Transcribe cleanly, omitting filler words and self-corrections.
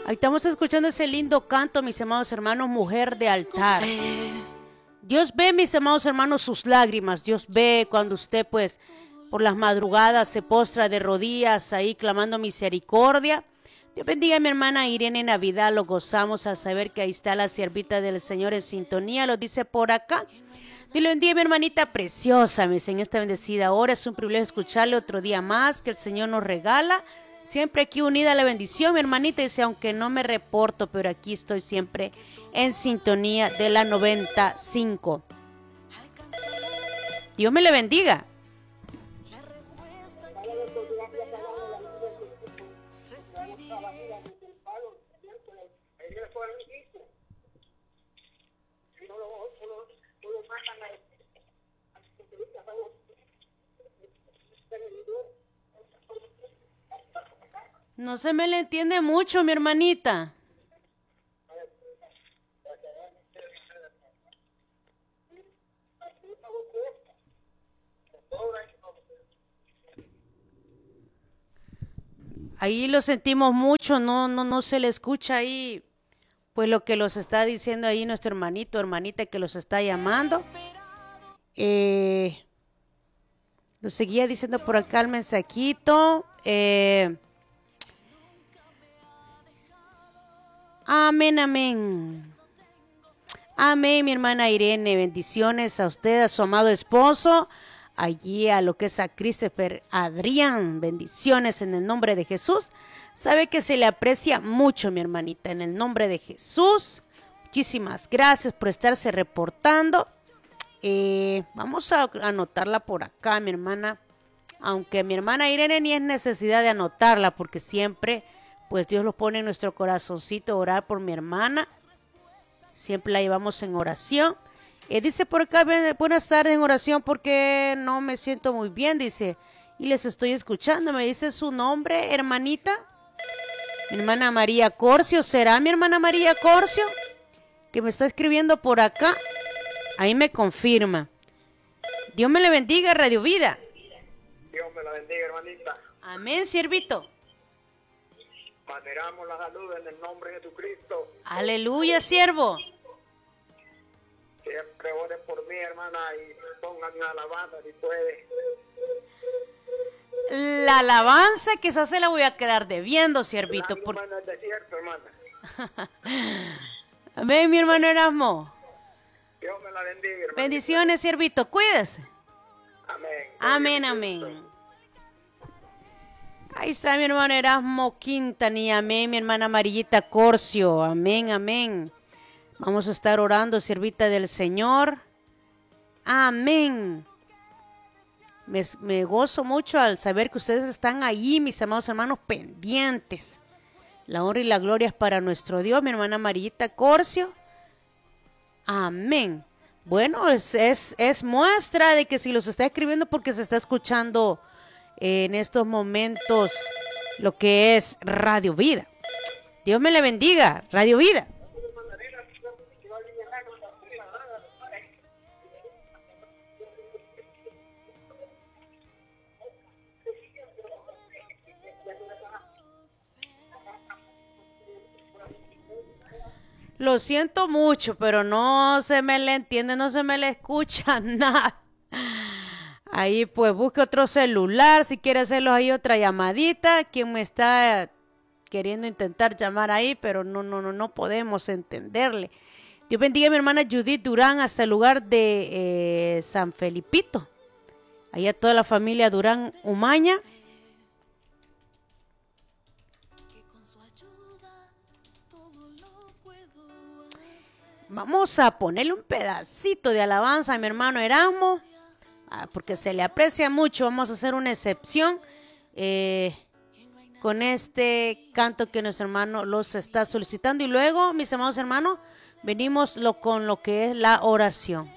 Ahí estamos escuchando ese lindo canto, mis amados hermanos, Mujer de Altar. Dios ve, mis amados hermanos, sus lágrimas. Dios ve cuando usted, pues, por las madrugadas se postra de rodillas ahí clamando misericordia. Dios bendiga a mi hermana Irene Navidad. Lo gozamos al saber que ahí está la siervita del Señor en sintonía. Lo dice por acá. Dios le bendiga, mi hermanita preciosa, mis, en esta bendecida hora. Es un privilegio escucharle otro día más que el Señor nos regala. Siempre aquí unida a la bendición, mi hermanita. Dice, aunque no me reporto, pero aquí estoy siempre en sintonía de la 95. Dios me le bendiga. No se me le entiende mucho, mi hermanita. Ahí lo sentimos mucho, no se le escucha ahí, pues lo que los está diciendo ahí nuestro hermanito, hermanita que los está llamando. Lo seguía diciendo por acá el mensajito. Amén, amén. Amén, mi hermana Irene. Bendiciones a usted, a su amado esposo. Allí a lo que es a Christopher Adrián. Bendiciones en el nombre de Jesús. Sabe que se le aprecia mucho, mi hermanita, en el nombre de Jesús. Muchísimas gracias por estarse reportando. Vamos a anotarla por acá, mi hermana. Aunque mi hermana Irene ni es necesidad de anotarla, porque siempre, pues Dios lo pone en nuestro corazoncito, orar por mi hermana. Siempre la llevamos en oración. Dice por acá, buenas tardes en oración porque no me siento muy bien, dice. Y les estoy escuchando, me dice su nombre, hermanita. Mi hermana María Corcio, ¿será mi hermana María Corcio? Que me está escribiendo por acá. Ahí me confirma. Dios me le bendiga, Radio Vida. Dios me la bendiga, hermanita. Amén, siervito. Maneramos la salud en el nombre de Jesucristo. Aleluya, siervo. Siempre ore por mí, hermana, y pongan una alabanza si puede. La alabanza quizás se la voy a quedar debiendo, siervito. Hermana, es desierto, hermana. Amén, mi hermano Erasmo. Dios me la bendiga, hermana. Bendiciones, siervito. Cuídese. Amén. Amén, amén. Ahí está mi hermano Erasmo Quintanilla. Amén, mi hermana Amarillita Corcio. Amén, amén. Vamos a estar orando, siervita del Señor. Amén. Me gozo mucho al saber que ustedes están ahí, mis amados hermanos, pendientes. La honra y la gloria es para nuestro Dios, mi hermana Amarillita Corcio. Amén. Bueno, es muestra de que si los está escribiendo porque se está escuchando en estos momentos lo que es Radio Vida. Dios me le bendiga, Radio Vida. Lo siento mucho, pero no se me le entiende, no se me le escucha nada. Ahí pues busque otro celular, si quiere hacerlo ahí otra llamadita. Quien me está queriendo intentar llamar ahí, pero no podemos entenderle. Dios bendiga a mi hermana Judith Durán hasta el lugar de San Felipito. Ahí a toda la familia Durán Umaña. Vamos a ponerle un pedacito de alabanza a mi hermano Erasmo, porque se le aprecia mucho. Vamos a hacer una excepción con este canto que nuestro hermano los está solicitando. Y luego, mis amados hermanos, venimos con lo que es la oración.